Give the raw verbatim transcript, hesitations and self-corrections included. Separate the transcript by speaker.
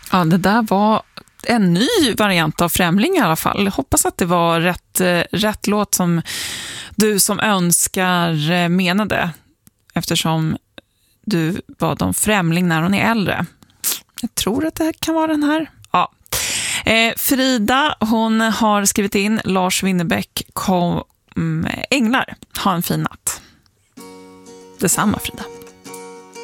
Speaker 1: Ja, det där var en ny variant av Främling i alla fall. Jag hoppas att det var rätt, rätt låt som du som önskar menade, eftersom du bad om Främling när hon är äldre. Jag tror att det kan vara den här. Ja. Eh, Frida, hon har skrivit in Lars Winnerbäck kom, mm, Änglar, ha en fin natt. Detsamma, Frida.